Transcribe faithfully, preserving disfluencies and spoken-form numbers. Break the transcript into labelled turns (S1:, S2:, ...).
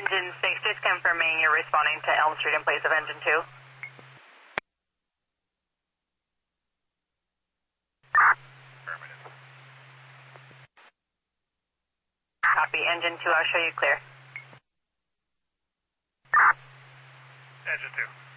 S1: Engine six, just confirming you're responding to Elm Street in place of Engine two.
S2: Affirmative.
S1: Copy, Engine two, I'll show you clear.
S2: Engine two.